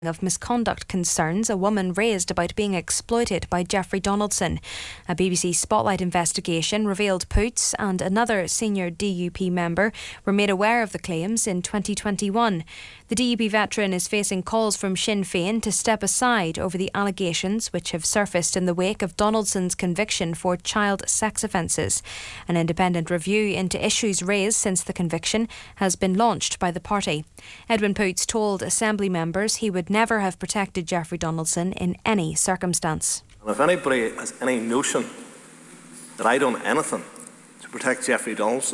of misconduct concerns a woman raised about being exploited by Jeffrey Donaldson. A BBC Spotlight investigation revealed Poots and another senior DUP member were made aware of the claims in 2021. The DUP veteran is facing calls from Sinn Féin to step aside over the allegations which have surfaced in the wake of Donaldson's conviction for child sex offences. An independent review into issues raised since the conviction has been launched by the party. Edwin Poots told Assembly members he would never have protected Jeffrey Donaldson in any circumstance. And if anybody has any notion that I done anything to protect Jeffrey Donaldson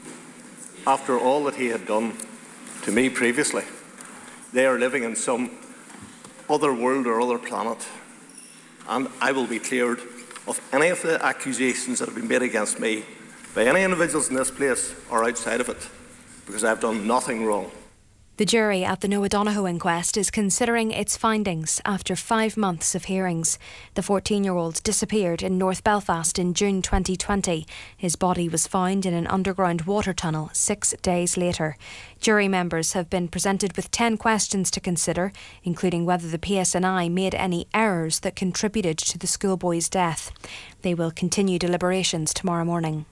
after all that he had done to me previously, they are living in some other world or other planet, and I will be cleared of any of the accusations that have been made against me by any individuals in this place or outside of it, because I have done nothing wrong. The jury at the Noah Donohoe inquest is considering its findings after 5 months of hearings. The 14-year-old disappeared in North Belfast in June 2020. His body was found in an underground water tunnel 6 days later. Jury members have been presented with 10 questions to consider, including whether the PSNI made any errors that contributed to the schoolboy's death. They will continue deliberations tomorrow morning.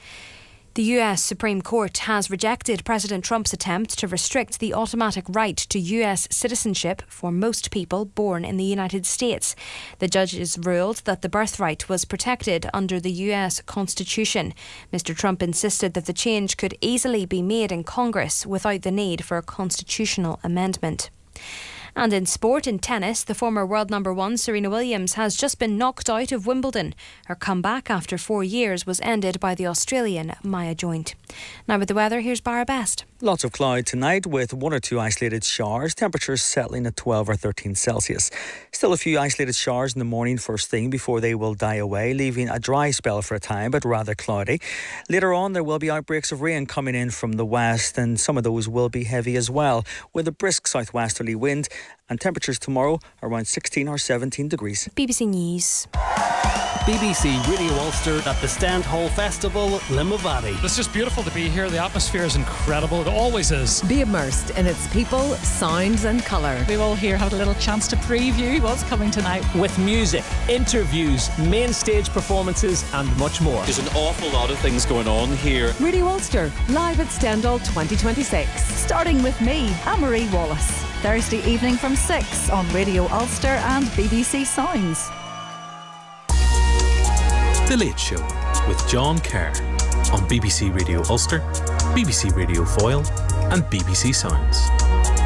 The US Supreme Court has rejected President Trump's attempt to restrict the automatic right to US citizenship for most people born in the United States. The judges ruled that the birthright was protected under the US Constitution. Mr. Trump insisted that the change could easily be made in Congress without the need for a constitutional amendment. And in sport, in tennis, the former world number one Serena Williams has just been knocked out of Wimbledon. Her comeback after 4 years was ended by the Australian Maya Joint. Now with the weather, here's Barra Best. Lots of cloud tonight with 1 or 2 isolated showers, temperatures settling at 12 or 13 Celsius. Still a few isolated showers in the morning first thing before they will die away, leaving a dry spell for a time but rather cloudy. Later on there will be outbreaks of rain coming in from the west, and some of those will be heavy as well, with a brisk southwesterly wind, and temperatures tomorrow around 16 or 17 degrees. BBC News. BBC Radio Ulster at the Stand Hall Festival, Limavady. It's just beautiful to be here. The atmosphere is incredible. It always is. Be immersed in its people, sounds and colour. We all here had a little chance to preview what's coming tonight. With music, interviews, main stage performances and much more. There's an awful lot of things going on here. Radio Ulster, live at Stendhal 2026. Starting with me, Anne-Marie Wallace. Thursday evening from 6 on Radio Ulster and BBC Sounds. The Late Show with John Kerr on BBC Radio Ulster, BBC Radio Foyle and BBC Sounds.